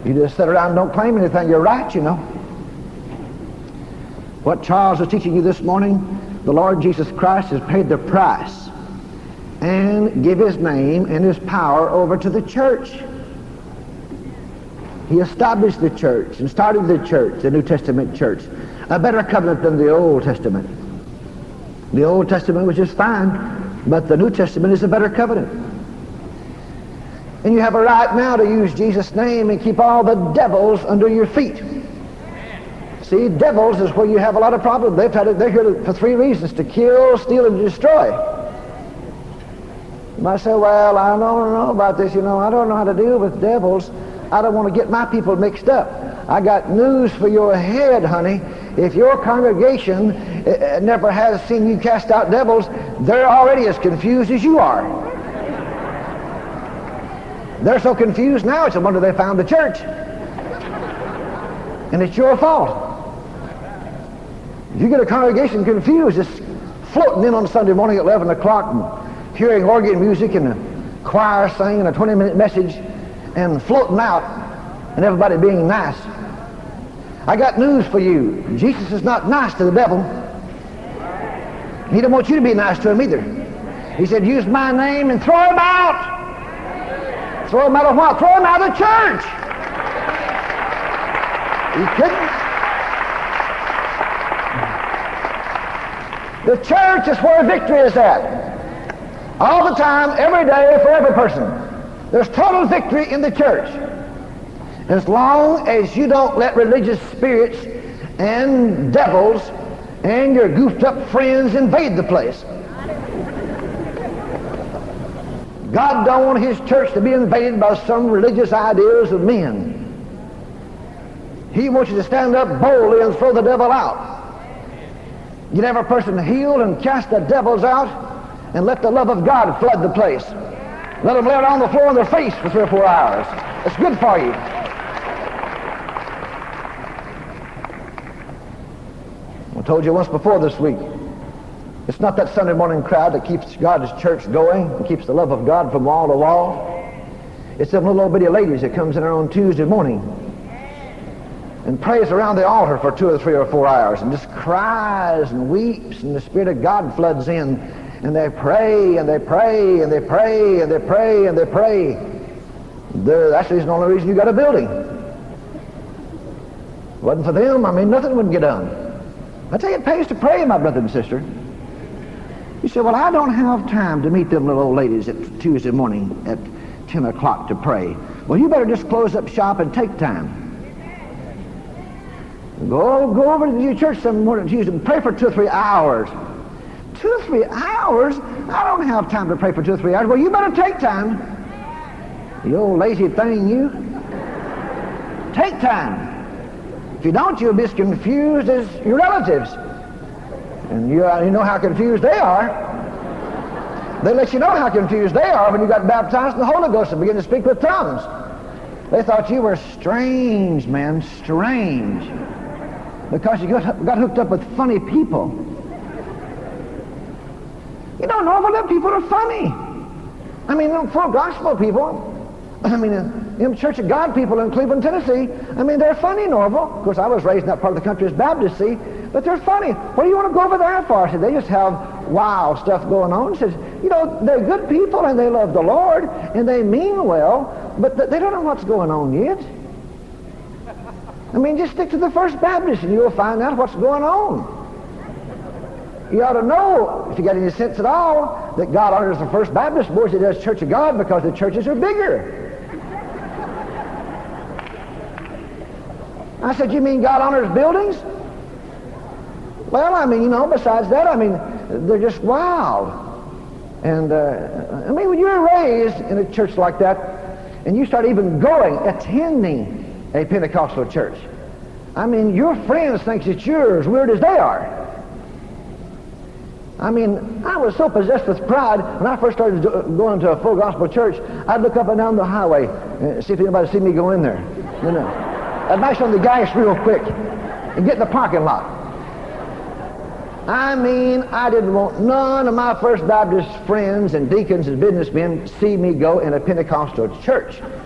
You just sit around and don't claim anything. You're right, you know. What Charles is teaching you this morning, the Lord Jesus Christ has paid the price and give his name and his power over to the church. He established the church and started the church, the New Testament church, a better covenant than the Old Testament. The Old Testament was just fine, but the New Testament is a better covenant. And you have a right now to use Jesus' name and keep all the devils under your feet. See, devils is where you have a lot of problems. They're here for three reasons: to kill, steal, and destroy. You might say, well, I don't know about this, you know. I don't know how to deal with devils. I don't want to get my people mixed up. I got news for your head, honey. If your congregation never has seen you cast out devils, they're already as confused as you are. They're so confused now, it's a wonder they found the church. And it's your fault. If you get a congregation confused, just floating in on Sunday morning at 11 o'clock and hearing organ music and a choir sing and a 20-minute message and floating out and everybody being nice. I got news for you. Jesus is not nice to the devil. He don't want you to be nice to him either. He said, use my name and throw him out. Throw him out of what? Throw him out of the church. He couldn't. The church is where victory is at. All the time, every day, for every person. There's total victory in the church. As long as you don't let religious spirits and devils and your goofed up friends invade the place. God don't want his church to be invaded by some religious ideas of men. He wants you to stand up boldly and throw the devil out. Get every person healed and cast the devils out and let the love of God flood the place. Let them lay it on the floor on their face for 3 or 4 hours. It's good for you. I told you once before this week, it's not that Sunday morning crowd that keeps God's church going and keeps the love of God from wall to wall. It's them little old bitty ladies that comes in there on Tuesday morning and prays around the altar for 2 or 3 or 4 hours and just cries and weeps, and the Spirit of God floods in, and they pray and they pray and they pray and they pray and they pray. That's the only reason you got a building. If it wasn't for them, nothing would get done. I tell you, it pays to pray, my brother and sister. You say, well, I don't have time to meet them little old ladies at Tuesday morning at 10 o'clock to pray. Well, you better just close up shop and take time. Go over to your church some morning Tuesday and pray for 2 or 3 hours. 2 or 3 hours? I don't have time to pray for 2 or 3 hours. Well, you better take time. You old lazy thing, you. Take time. If you don't, you'll be as confused as your relatives. And you know how confused they are. They let you know how confused they are when you got baptized in the Holy Ghost and began to speak with tongues. They thought you were strange, man, strange. Because you got hooked up with funny people. You know, normal people are funny. Full gospel people. Them Church of God people in Cleveland, Tennessee, they're funny, Norval. Of course, I was raised in that part of the country as Baptist, see, but they're funny. What do you want to go over there for? I said, they just have wild stuff going on. He says, they're good people and they love the Lord and they mean well, but they don't know what's going on yet. Just stick to the First Baptist and you'll find out what's going on. You ought to know, if you got any sense at all, that God honors the First Baptist more than he does Church of God because the churches are bigger. I said, you mean God honors buildings? Well, besides that, they're just wild. And, when you're raised in a church like that, and you start even attending a Pentecostal church, your friends think that you're as weird as they are. I was so possessed with pride when I first started going to a full gospel church. I'd look up and down the highway and see if anybody see me go in there. I'd mash on the gas real quick and get in the parking lot. I didn't want none of my First Baptist friends and deacons and businessmen see me go in a Pentecostal church.